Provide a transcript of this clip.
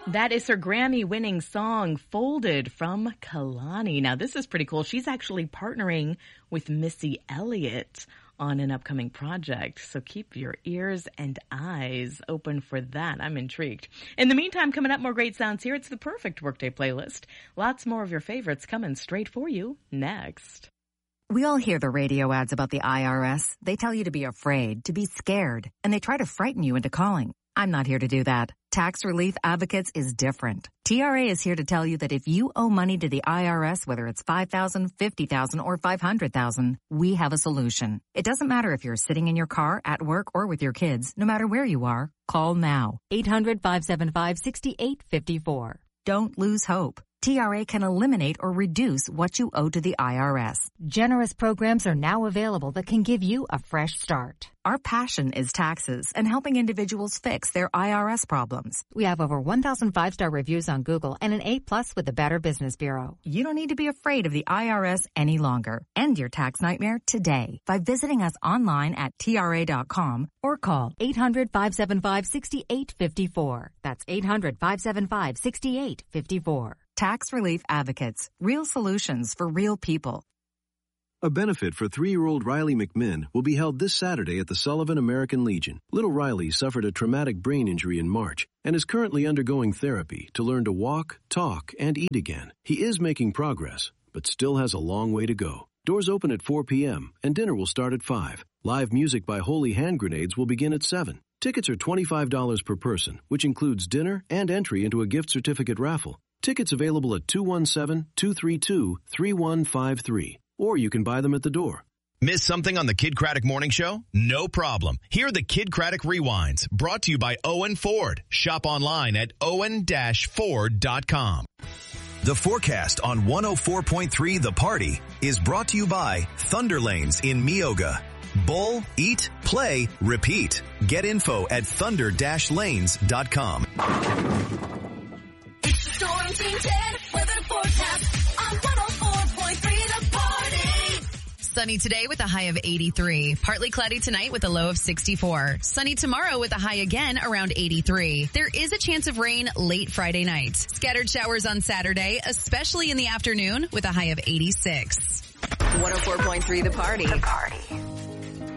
That is her Grammy-winning song, Folded, from Kehlani. Now, this is pretty cool. She's actually partnering with Missy Elliott on an upcoming project. So keep your ears and eyes open for that. I'm intrigued. In the meantime, coming up, more great sounds here. It's the perfect workday playlist. Lots more of your favorites coming straight for you next. We all hear the radio ads about the IRS. They tell you to be afraid, to be scared, and they try to frighten you into calling. I'm not here to do that. Tax Relief Advocates is different. TRA is here to tell you that if you owe money to the IRS, whether it's $5,000, $50,000, or $500,000, we have a solution. It doesn't matter if you're sitting in your car, at work, or with your kids. No matter where you are, call now. 800-575-6854. Don't lose hope. TRA can eliminate or reduce what you owe to the IRS. Generous programs are now available that can give you a fresh start. Our passion is taxes and helping individuals fix their IRS problems. We have over 1,000 five-star reviews on Google and an A+ with the Better Business Bureau. You don't need to be afraid of the IRS any longer. End your tax nightmare today by visiting us online at TRA.com or call 800-575-6854. That's 800-575-6854. Tax Relief Advocates. Real solutions for real people. A benefit for 3-year-old Riley McMinn will be held this Saturday at the Sullivan American Legion. Little Riley suffered a traumatic brain injury in March and is currently undergoing therapy to learn to walk, talk, and eat again. He is making progress, but still has a long way to go. Doors open at 4 p.m. and dinner will start at 5. Live music by Holy Hand Grenades will begin at 7. Tickets are $25 per person, which includes dinner and entry into a gift certificate raffle. Tickets available at 217-232-3153. Or you can buy them at the door. Miss something on the Kid Craddock Morning Show? No problem. Here are the Kid Craddock Rewinds, brought to you by Owen Ford. Shop online at owen-ford.com. The forecast on 104.3 The Party is brought to you by Thunder Lanes in Meoga. Bowl, eat, play, repeat. Get info at thunder-lanes.com. It's the Storm Team 10 weather forecast on 104.3 The Party. Sunny today with a high of 83. Partly cloudy tonight with a low of 64. Sunny tomorrow with a high again around 83. There is a chance of rain late Friday night. Scattered showers on Saturday, especially in the afternoon with a high of 86. 104.3 The Party.